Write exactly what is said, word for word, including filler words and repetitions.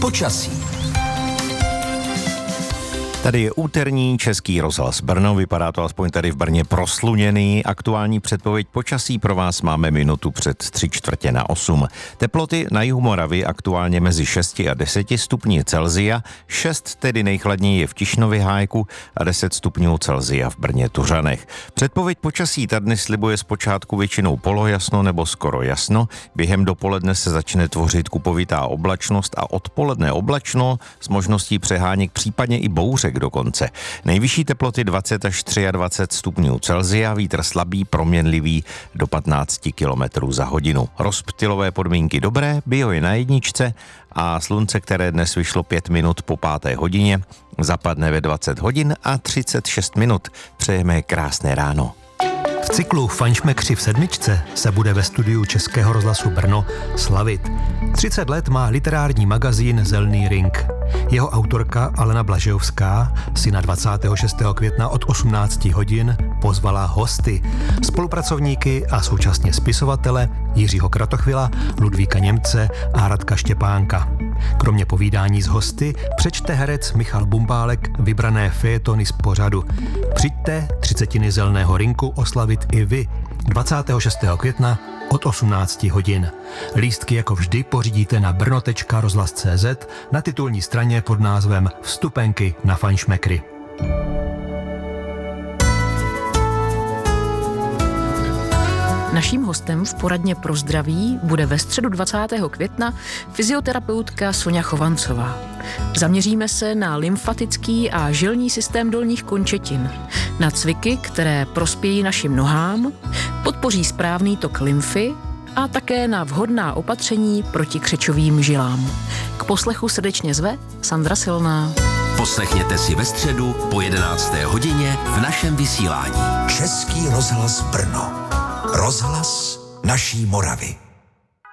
počasí. Tady je úterní Český rozhlas Brno, vypadá to aspoň tady v Brně prosluněný. Aktuální předpověď počasí pro vás máme minutu před tři čtvrtě na osm. Teploty na jihu Moravy aktuálně mezi šesti a deseti stupni Celsia, šest tedy nejchladněji je v Tišnově Hájku a deset stupňů Celsia v Brně Tuřanech. Předpověď počasí ta dnes slibuje zpočátku většinou polojasno nebo skoro jasno, během dopoledne se začne tvořit kupovitá oblačnost a odpoledne oblačno s možností přeháněk, případně i bouřek dokonce. Nejvyšší teploty dvacet až dvacet tři stupňů Celsia, vítr slabý, proměnlivý do patnáct kilometrů za hodinu. Rozptylové podmínky dobré, bio je na jedničce a slunce, které dnes vyšlo pět minut po páté hodině, zapadne ve dvacet hodin a třicet šest minut. Přejeme krásné ráno. V cyklu Fajnšmekři v sedmičce se bude ve studiu Českého rozhlasu Brno slavit. třicet let má literární magazín Zelný ring. Jeho autorka Alena Blažejovská si na dvacátého šestého května od osmnácti hodin pozvala hosty, spolupracovníky a současně spisovatele Jiřího Kratochvila, Ludvíka Němce a Radka Štěpánka. Kromě povídání s hosty přečte herec Michal Bumbálek vybrané fejetony z pořadu. Přijďte třicetiny Zelného rinku oslavit i vy dvacátého šestého května od osmnácti hodin. Lístky jako vždy pořídíte na brno tečka rozhlas tečka cé zet na titulní straně pod názvem Vstupenky na Fajnšmekry. Naším hostem v poradně pro zdraví bude ve středu dvacátého května fyzioterapeutka Soňa Chovancová. Zaměříme se na lymfatický a žilní systém dolních končetin, na cviky, které prospějí našim nohám, podpoří správný tok lymfy a také na vhodná opatření proti křečovým žilám. K poslechu srdečně zve Sandra Silná. Poslechněte si ve středu po jedenácté hodině v našem vysílání. Český rozhlas Brno. Rozhlas naší Moravy.